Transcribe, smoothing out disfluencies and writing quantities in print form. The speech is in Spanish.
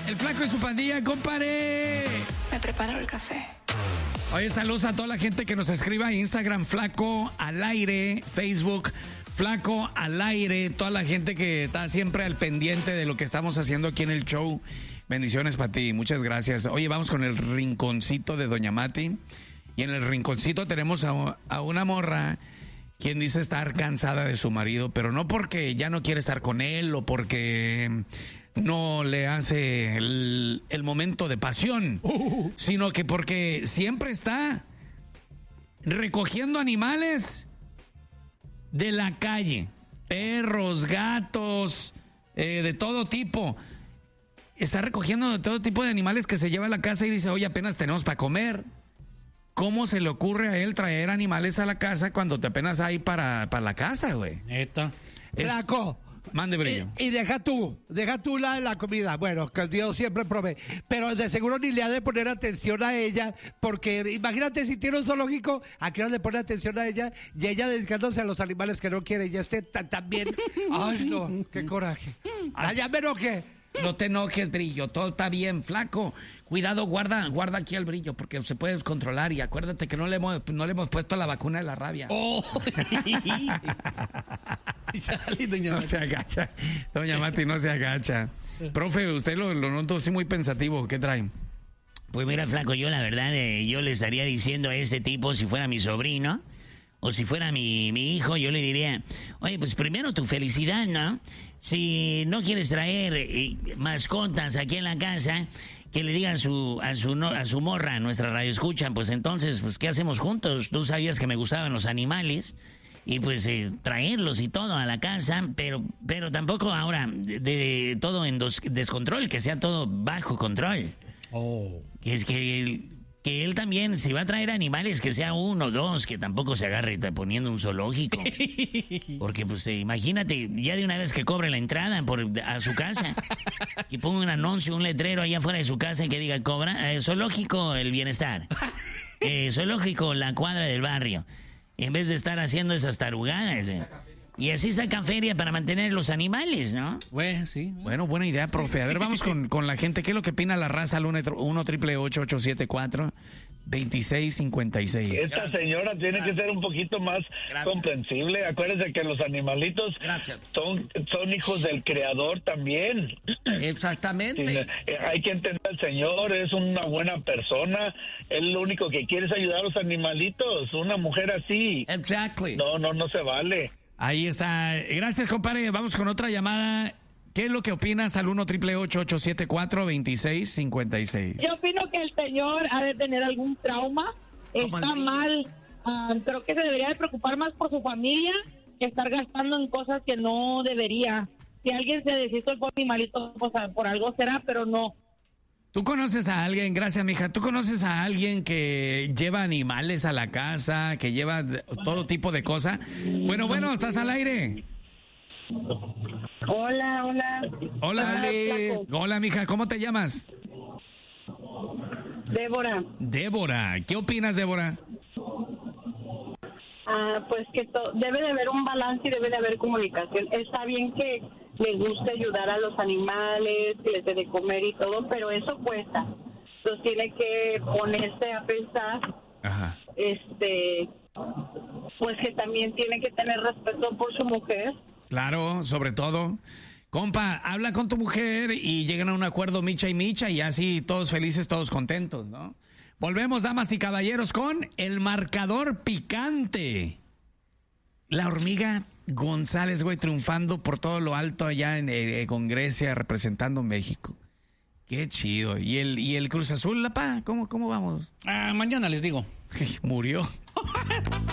El Flaco y su pandilla, compadre. Me preparo el café. Oye, saludos a toda la gente que nos escriba en Instagram, Flaco al aire, Facebook, Flaco al aire, toda la gente que está siempre al pendiente de lo que estamos haciendo aquí en el show. Bendiciones para ti, muchas gracias. Oye, vamos con el rinconcito de Doña Mati. Y en el rinconcito tenemos a una morra quien dice estar cansada de su marido, pero no porque ya no quiere estar con él o porque no le hace el momento de pasión, sino que porque siempre está recogiendo animales de la calle, perros, gatos, de todo tipo. Está recogiendo de todo tipo de animales que se lleva a la casa y dice, oye, apenas tenemos para comer. ¿Cómo se le ocurre a él traer animales a la casa cuando te apenas hay para la casa, güey? Neta. Flaco. Mande, Brillo. Y deja tú la comida. Bueno, que Dios siempre provee. Pero de seguro ni le ha de poner atención a ella, porque imagínate si tiene un zoológico, ¿a qué hora le pone atención a ella? Y ella dedicándose a los animales que no quiere. Y este también. Ay, no, qué coraje. Ya me enojé. No te enojes, Brillo, todo está bien, Flaco. Cuidado, guarda aquí al Brillo, porque se puede descontrolar. Y acuérdate que no le hemos puesto la vacuna de la rabia. Oh. No se agacha. Doña Mati, no se agacha. Profe, usted lo noto así muy pensativo. ¿Qué trae? Pues mira, Flaco, yo la verdad, yo le estaría diciendo a este tipo, si fuera mi sobrino, o si fuera mi hijo, yo le diría, oye, pues primero tu felicidad, ¿no? Si no quieres traer mascotas aquí en la casa, que le digan a su morra, a nuestra radio escucha, pues entonces, pues, ¿qué hacemos juntos? Tú sabías que me gustaban los animales, y pues traerlos y todo a la casa, pero tampoco ahora de todo en descontrol, que sea todo bajo control. Oh. Que es que él también, si va a traer animales, que sea uno o dos, que tampoco se agarre poniendo un zoológico. Porque, pues, imagínate, ya de una vez que cobre la entrada a su casa, y ponga un anuncio, un letrero allá afuera de su casa que diga, cobra, zoológico el bienestar, zoológico la cuadra del barrio, en vez de estar haciendo esas tarugadas. Y así sacan feria para mantener los animales, ¿no? Bueno, sí. Bueno, buena idea, profe. A ver, vamos con la gente. ¿Qué es lo que opina la raza al 1-888-874-2656? Esta señora tiene que ser un poquito más comprensible. Acuérdese que los animalitos son hijos del creador también. Exactamente. Sí, hay que entender al señor, es una buena persona. Él lo único que quiere es ayudar a los animalitos. Una mujer así. Exactly. No se vale. Ahí está. Gracias, compadre. Vamos con otra llamada. ¿Qué es lo que opinas al 1-888-874-2656? Yo opino que el señor ha de tener algún trauma. Está mal. Creo que se debería de preocupar más por su familia que estar gastando en cosas que no debería. Si alguien se deshizo el animalito, pues por algo será, pero no. ¿Tú conoces a alguien, gracias mija, tú conoces a alguien que lleva animales a la casa, que lleva todo tipo de cosas? Bueno, estás al aire. Hola. Hola, mija, ¿cómo te llamas? Débora, ¿qué opinas, Débora? Pues que debe de haber un balance y debe de haber comunicación. Está bien que le guste ayudar a los animales, que les dé de comer y todo, pero eso cuesta. Entonces tiene que ponerse a pensar, pues que también tiene que tener respeto por su mujer. Claro, sobre todo. Compa, habla con tu mujer y llegan a un acuerdo micha y así todos felices, todos contentos, ¿no? Volvemos, damas y caballeros, con el marcador picante. La hormiga González, güey, triunfando por todo lo alto allá con Grecia, representando México. Qué chido. ¿Y el Cruz Azul, ¿cómo vamos? Mañana les digo. Murió.